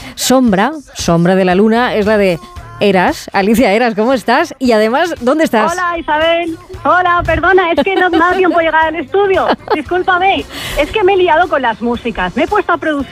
Sombra de la Luna, es la de Eras. Alicia Eras, ¿cómo estás? Y además, ¿dónde estás? Hola, Isabel. Hola, perdona, es que no me da tiempo llegar al estudio. Discúlpame. Es que me he liado con las músicas. Me he puesto a producir